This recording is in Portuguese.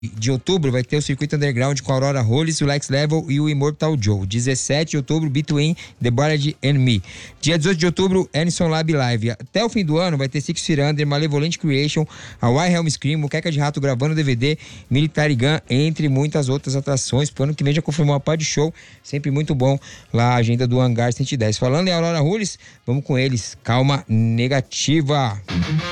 de outubro vai ter o Circuito Underground com a Aurora Hollis, o Lex Level e o Immortal Joe. 17 de outubro, Between the Ballad and Me. Dia 18 de outubro, Anderson Lab Live. Até o fim do ano vai ter Six Feet Under, Malevolent Creation, a Wilhelm Scream, o Queca de Rato gravando DVD, Military Gun, entre muitas outras atrações. Pro ano que vem já confirmou uma par de show, sempre muito bom lá a agenda do Hangar 110. Falando em Aurora Hollis, vamos com eles. Calma Negativa.